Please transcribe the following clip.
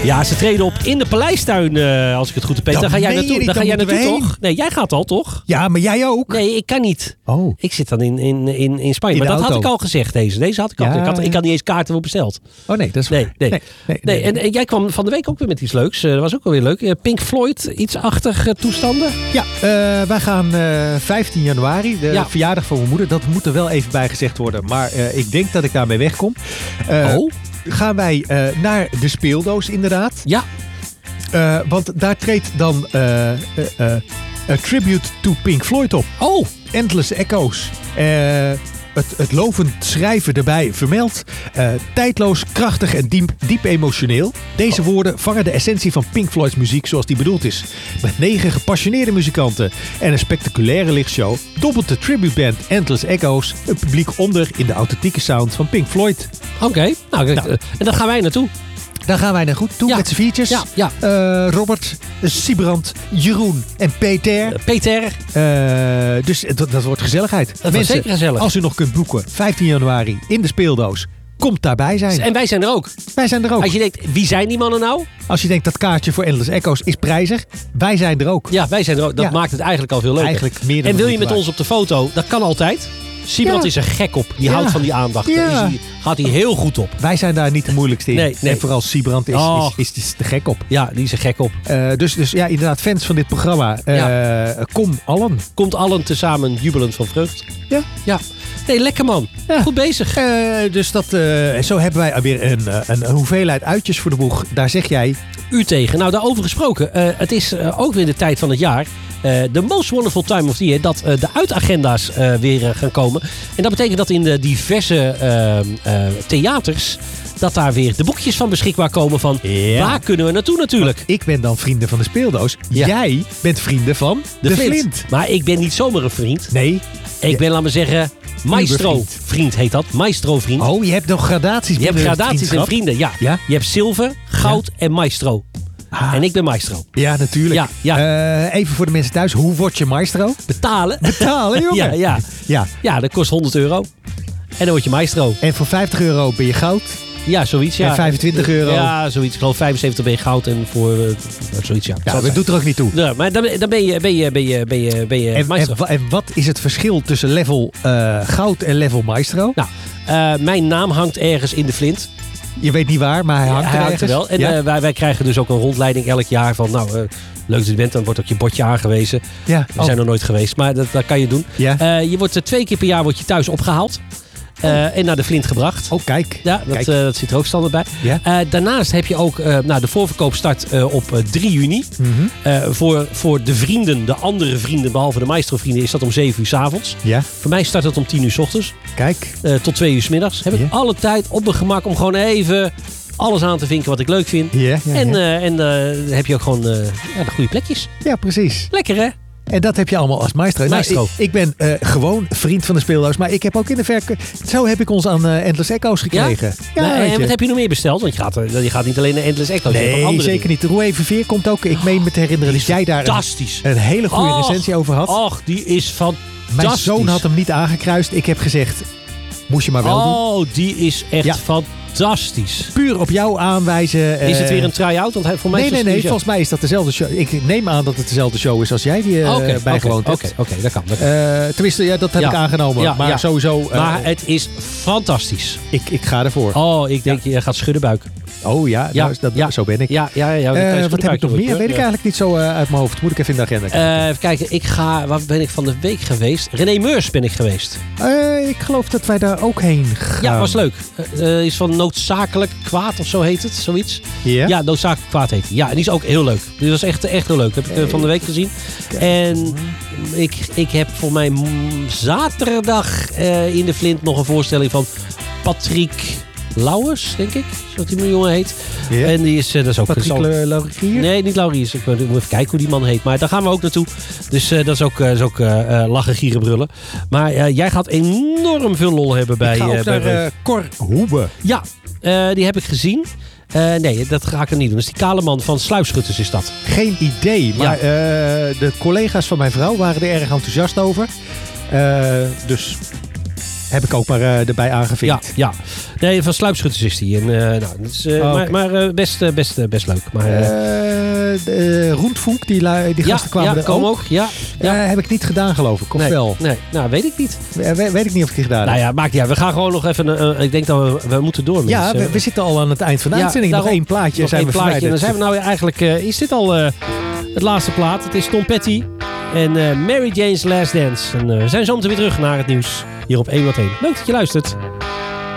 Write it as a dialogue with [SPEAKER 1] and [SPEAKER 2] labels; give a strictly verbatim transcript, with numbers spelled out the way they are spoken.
[SPEAKER 1] Ja, ze treden op in de Paleistuin, uh, als ik het goed heb. Dan ga jij naartoe,
[SPEAKER 2] niet,
[SPEAKER 1] dan
[SPEAKER 2] dan
[SPEAKER 1] ga jij naartoe
[SPEAKER 2] heen.
[SPEAKER 1] toch? Nee, jij gaat al, toch?
[SPEAKER 2] Ja, maar jij ook?
[SPEAKER 1] Nee, ik kan niet.
[SPEAKER 2] Oh.
[SPEAKER 1] Ik zit dan in, in, in, in Spanje.
[SPEAKER 2] In
[SPEAKER 1] maar dat
[SPEAKER 2] auto.
[SPEAKER 1] had ik al gezegd, deze. Deze had ik al.
[SPEAKER 2] Ja,
[SPEAKER 1] Ik had, ik
[SPEAKER 2] ja.
[SPEAKER 1] had niet eens kaarten voor besteld.
[SPEAKER 2] Oh nee, dat is
[SPEAKER 1] Nee,
[SPEAKER 2] waar.
[SPEAKER 1] nee.
[SPEAKER 2] nee, nee,
[SPEAKER 1] Nee,
[SPEAKER 2] nee.
[SPEAKER 1] en, en jij kwam van de week ook weer met iets leuks. Uh, dat was ook wel weer leuk. Uh, Pink Floyd, iets-achtig uh, toestanden.
[SPEAKER 2] Ja, uh, wij gaan uh, vijftien januari, de
[SPEAKER 1] Ja.
[SPEAKER 2] verjaardag van mijn moeder. Dat moet er wel even bij gezegd worden. Maar uh, ik denk dat ik daarmee wegkom. Uh,
[SPEAKER 1] Oh.
[SPEAKER 2] Gaan wij uh, naar de speeldoos inderdaad.
[SPEAKER 1] Ja.
[SPEAKER 2] Uh, want daar treedt dan uh, uh, uh, a tribute to Pink Floyd op.
[SPEAKER 1] Oh.
[SPEAKER 2] Endless Echoes. Uh, het, het lovend schrijven erbij vermeldt. Uh, tijdloos, krachtig en diep, diep emotioneel. Deze
[SPEAKER 1] Oh.
[SPEAKER 2] woorden vangen de essentie van Pink Floyd's muziek zoals die bedoeld is. Met negen gepassioneerde muzikanten en een spectaculaire lichtshow dobbelt de tributeband Endless Echoes het publiek onder in de authentieke sound van Pink Floyd.
[SPEAKER 1] Oké. Okay. Nou,
[SPEAKER 2] Nou.
[SPEAKER 1] uh, en dan gaan wij naartoe.
[SPEAKER 2] Daar gaan wij naar goed toe
[SPEAKER 1] Ja.
[SPEAKER 2] met z'n viertjes.
[SPEAKER 1] Ja, ja.
[SPEAKER 2] Uh, Robert, Sibrand, Jeroen en Peter.
[SPEAKER 1] Uh, Peter.
[SPEAKER 2] Uh, dus dat, dat wordt gezelligheid.
[SPEAKER 1] Dat wordt zeker gezellig.
[SPEAKER 2] Als u nog kunt boeken, vijftien januari in de speeldoos. Komt daarbij zijn.
[SPEAKER 1] En wij zijn er ook.
[SPEAKER 2] Wij zijn er ook.
[SPEAKER 1] Als je denkt, wie zijn die mannen nou?
[SPEAKER 2] Als je denkt dat kaartje voor Endless Echoes is prijzig. Wij zijn er ook.
[SPEAKER 1] Ja, wij zijn er ook. Dat
[SPEAKER 2] Ja.
[SPEAKER 1] maakt het eigenlijk al veel leuker.
[SPEAKER 2] Eigenlijk meer dan
[SPEAKER 1] En wil je
[SPEAKER 2] niet
[SPEAKER 1] met
[SPEAKER 2] waar.
[SPEAKER 1] ons op de foto? Dat kan altijd. Sibrand
[SPEAKER 2] Ja.
[SPEAKER 1] is er gek op. Die
[SPEAKER 2] Ja.
[SPEAKER 1] houdt van die aandacht.
[SPEAKER 2] Ja.
[SPEAKER 1] Daar is hij- gaat hij heel goed op.
[SPEAKER 2] Wij zijn daar niet de moeilijkste in.
[SPEAKER 1] Nee, nee.
[SPEAKER 2] En vooral Sibrand is,
[SPEAKER 1] Oh.
[SPEAKER 2] is, is, is er gek op.
[SPEAKER 1] Ja, die is er gek op.
[SPEAKER 2] Uh, dus, dus ja, inderdaad, fans van dit programma. Uh, kom allen.
[SPEAKER 1] Komt allen tezamen jubelend van vreugd.
[SPEAKER 2] Ja.
[SPEAKER 1] Ja. Nee, lekker man.
[SPEAKER 2] Ja.
[SPEAKER 1] Goed bezig.
[SPEAKER 2] Uh, dus dat, uh, zo hebben wij weer een, een, een hoeveelheid uitjes voor de boeg. Daar zeg jij...
[SPEAKER 1] U tegen. Nou, daarover gesproken. Uh, het is uh, ook weer de tijd van het jaar. De uh, most wonderful time of the year. Dat uh, de uitagenda's uh, weer uh, gaan komen. En dat betekent dat in de diverse uh, uh, theaters... dat daar weer de boekjes van beschikbaar komen van...
[SPEAKER 2] Ja.
[SPEAKER 1] waar kunnen we naartoe natuurlijk.
[SPEAKER 2] Want ik ben dan vrienden van de speeldoos.
[SPEAKER 1] Ja.
[SPEAKER 2] Jij bent vrienden van de,
[SPEAKER 1] De,
[SPEAKER 2] de
[SPEAKER 1] flint.
[SPEAKER 2] flint.
[SPEAKER 1] Maar ik ben niet zomaar een vriend.
[SPEAKER 2] Nee.
[SPEAKER 1] Ik
[SPEAKER 2] Ja.
[SPEAKER 1] ben, laat maar zeggen... Maestro
[SPEAKER 2] Ubervriend.
[SPEAKER 1] vriend heet dat. Maestro vriend.
[SPEAKER 2] Oh, je hebt nog gradaties.
[SPEAKER 1] Je hebt
[SPEAKER 2] binnen het
[SPEAKER 1] gradaties en
[SPEAKER 2] vriendschap.
[SPEAKER 1] vrienden. Ja.
[SPEAKER 2] Ja?
[SPEAKER 1] Je hebt zilver, goud en maestro.
[SPEAKER 2] Ah.
[SPEAKER 1] En ik ben maestro.
[SPEAKER 2] Ja, natuurlijk.
[SPEAKER 1] Ja, ja.
[SPEAKER 2] Uh, even voor de mensen thuis. Hoe word je maestro?
[SPEAKER 1] Betalen.
[SPEAKER 2] Betalen, jongen.
[SPEAKER 1] Ja, ja.
[SPEAKER 2] ja.
[SPEAKER 1] Ja, dat kost honderd euro. En dan word je maestro.
[SPEAKER 2] En voor vijftig euro ben je goud.
[SPEAKER 1] Ja, zoiets. Ja.
[SPEAKER 2] En vijfentwintig euro.
[SPEAKER 1] Ja, zoiets. Ik geloof vijfenzeventig ben je goud en voor uh, zoiets. Ja,
[SPEAKER 2] Ja,
[SPEAKER 1] Zal
[SPEAKER 2] dat
[SPEAKER 1] zijn.
[SPEAKER 2] doet er ook niet toe.
[SPEAKER 1] Ja, maar dan, dan ben je, ben je, ben je, ben je, ben je
[SPEAKER 2] En,
[SPEAKER 1] maestro.
[SPEAKER 2] en, wa- en wat is het verschil tussen level uh, goud en level maestro?
[SPEAKER 1] Nou, uh, mijn naam hangt ergens in de flint.
[SPEAKER 2] Je weet niet waar, maar hij hangt
[SPEAKER 1] Hij
[SPEAKER 2] er
[SPEAKER 1] hangt er
[SPEAKER 2] ergens.
[SPEAKER 1] wel. En
[SPEAKER 2] ja?
[SPEAKER 1] uh, wij, wij krijgen dus ook een rondleiding elk jaar van... nou, uh, leuk dat je bent, dan wordt ook je bordje aangewezen.
[SPEAKER 2] ja.
[SPEAKER 1] We
[SPEAKER 2] Oh.
[SPEAKER 1] zijn er nooit geweest, maar dat, dat kan je doen.
[SPEAKER 2] Ja.
[SPEAKER 1] Uh, je wordt uh, twee keer per jaar word je thuis opgehaald. Uh, en naar de flint gebracht.
[SPEAKER 2] Oh, kijk.
[SPEAKER 1] Ja, dat,
[SPEAKER 2] Kijk.
[SPEAKER 1] uh, dat zit er ook standaard bij.
[SPEAKER 2] Ja.
[SPEAKER 1] Uh, daarnaast heb je ook... Uh, nou, de voorverkoop start uh, op uh, drie juni.
[SPEAKER 2] Mm-hmm.
[SPEAKER 1] Uh, voor, voor de vrienden, de andere vrienden, behalve de maestro-vrienden... is dat om zeven uur 's avonds.
[SPEAKER 2] Ja,
[SPEAKER 1] Voor mij start het om tien uur 's ochtends.
[SPEAKER 2] kijk.
[SPEAKER 1] Uh, tot twee uur 's middags. Heb ik
[SPEAKER 2] Ja.
[SPEAKER 1] alle tijd op mijn gemak om gewoon even... alles aan te vinken wat ik leuk vind.
[SPEAKER 2] Ja, ja,
[SPEAKER 1] En,
[SPEAKER 2] ja.
[SPEAKER 1] uh, en uh, dan heb je ook gewoon uh, ja, de goede plekjes.
[SPEAKER 2] ja, precies.
[SPEAKER 1] Lekker, hè?
[SPEAKER 2] En dat heb je allemaal als maestro.
[SPEAKER 1] Maestro.
[SPEAKER 2] Nou, ik, ik ben uh, gewoon vriend van de speeldoos. Maar ik heb ook in de verk... Zo heb ik ons aan uh, Endless Echoes gekregen. Ja,
[SPEAKER 1] Nou,
[SPEAKER 2] weet
[SPEAKER 1] en
[SPEAKER 2] je.
[SPEAKER 1] wat heb je nog meer besteld? Want je gaat, uh, je gaat niet alleen naar Endless Echoes. je hebt ook
[SPEAKER 2] Nee,
[SPEAKER 1] andere
[SPEAKER 2] zeker
[SPEAKER 1] dingen.
[SPEAKER 2] niet. Roe Verveer komt ook. Ik meen me te herinneren dat jij daar een,
[SPEAKER 1] Fantastisch.
[SPEAKER 2] een hele goede
[SPEAKER 1] Och,
[SPEAKER 2] recensie over had.
[SPEAKER 1] Och, die is fantastisch.
[SPEAKER 2] Mijn zoon had hem niet aangekruist. Ik heb gezegd, moest je maar wel doen.
[SPEAKER 1] Oh, die is echt
[SPEAKER 2] Ja.
[SPEAKER 1] fantastisch.
[SPEAKER 2] Puur op jou aanwijzen.
[SPEAKER 1] Is het
[SPEAKER 2] eh,
[SPEAKER 1] weer een try-out? Want hij, voor mij
[SPEAKER 2] Nee,
[SPEAKER 1] is
[SPEAKER 2] nee,
[SPEAKER 1] het
[SPEAKER 2] nee.
[SPEAKER 1] een
[SPEAKER 2] Volgens mij is dat dezelfde show. Ik neem aan dat het dezelfde show is als jij die uh,
[SPEAKER 1] Oké,
[SPEAKER 2] bijgewoond
[SPEAKER 1] oké,
[SPEAKER 2] hebt.
[SPEAKER 1] Oké, oké, dat kan. Dat kan.
[SPEAKER 2] Uh, tenminste, ja, dat heb
[SPEAKER 1] Ja.
[SPEAKER 2] ik aangenomen.
[SPEAKER 1] Ja,
[SPEAKER 2] maar
[SPEAKER 1] ja.
[SPEAKER 2] sowieso, uh,
[SPEAKER 1] Maar het is fantastisch.
[SPEAKER 2] ik, ik ga ervoor.
[SPEAKER 1] Oh, ik denk je gaat schudden buik.
[SPEAKER 2] Oh ja,
[SPEAKER 1] Ja,
[SPEAKER 2] nou, dat,
[SPEAKER 1] ja.
[SPEAKER 2] zo ben ik.
[SPEAKER 1] Ja, ja, ja. dan
[SPEAKER 2] Uh,
[SPEAKER 1] kan je
[SPEAKER 2] wat
[SPEAKER 1] schudden
[SPEAKER 2] heb ik nog
[SPEAKER 1] buik
[SPEAKER 2] meer?
[SPEAKER 1] doen.
[SPEAKER 2] Weet ik
[SPEAKER 1] Ja.
[SPEAKER 2] eigenlijk niet zo uh, uit mijn hoofd. Moet ik even in de agenda
[SPEAKER 1] Uh, even kijken, ik ga, waar ben ik van de week geweest? René Meurs ben ik geweest.
[SPEAKER 2] Uh, ik geloof dat wij daar ook heen gaan.
[SPEAKER 1] Ja, was leuk. Uh, is van Noodzakelijk Kwaad of zo heet het, zoiets.
[SPEAKER 2] Ja?
[SPEAKER 1] Ja, Noodzakelijk Kwaad heet hij. Ja, en die is ook heel leuk. Die was echt, echt heel leuk. Heb ik uh, van de week gezien. En ik, ik heb voor mij mm, zaterdag uh, in de Flint nog een voorstelling van Patrick Lauwers, denk ik. Zoals die jongen heet.
[SPEAKER 2] Ja.
[SPEAKER 1] En die is, uh, dat is ook...
[SPEAKER 2] Patrick
[SPEAKER 1] dat is ook-
[SPEAKER 2] Le- Laurier?
[SPEAKER 1] Nee, niet Lauriers. Ik moet even kijken hoe die man heet. Maar daar gaan we ook naartoe. Dus uh, dat is ook, uh, is ook uh, uh, lachen, gieren, brullen. Maar uh, jij gaat enorm veel lol hebben bij...
[SPEAKER 2] Ik ga ook
[SPEAKER 1] uh, bij
[SPEAKER 2] naar uh, Cor Hoebe.
[SPEAKER 1] Ja, uh, die heb ik gezien. Uh, nee, dat ga ik er niet doen. Dus die kale man van Sluipschutters is dat.
[SPEAKER 2] Geen idee, maar uh, de collega's van mijn vrouw waren er erg enthousiast over. Uh, dus Heb ik ook maar uh, erbij aangevinkt.
[SPEAKER 1] Ja, ja. Nee, van Sluipschutters is die. En, uh, nou, dat is, uh,
[SPEAKER 2] oh,
[SPEAKER 1] maar
[SPEAKER 2] okay.
[SPEAKER 1] maar uh, best, uh, best, uh, best leuk. Maar, uh,
[SPEAKER 2] uh, Roentvoek, die, die gasten
[SPEAKER 1] ja,
[SPEAKER 2] kwamen
[SPEAKER 1] ja,
[SPEAKER 2] er
[SPEAKER 1] komen
[SPEAKER 2] ook.
[SPEAKER 1] ook. Ja, ja.
[SPEAKER 2] Uh, heb ik niet gedaan, geloof ik. Of
[SPEAKER 1] nee,
[SPEAKER 2] wel?
[SPEAKER 1] Nee, nou, weet ik niet.
[SPEAKER 2] We, we, weet ik niet of ik die gedaan
[SPEAKER 1] nou
[SPEAKER 2] heb.
[SPEAKER 1] Ja, maakt niet uit. We gaan gewoon nog even... Uh, ik denk dat we, we moeten door.
[SPEAKER 2] Ja,
[SPEAKER 1] mensen.
[SPEAKER 2] we, we zitten al aan het eind van de
[SPEAKER 1] ja,
[SPEAKER 2] uitzending. Nog
[SPEAKER 1] daarom,
[SPEAKER 2] één plaatje
[SPEAKER 1] nog
[SPEAKER 2] zijn
[SPEAKER 1] één
[SPEAKER 2] we
[SPEAKER 1] plaatje. En dan
[SPEAKER 2] verwijderd.
[SPEAKER 1] zijn we nou eigenlijk... Uh, is dit al uh, het laatste plaat? Het is Tom Petty en uh, Mary Jane's Last Dance. En uh, we zijn zo meteen weer terug naar het nieuws hier op één wat één. Leuk dat je luistert.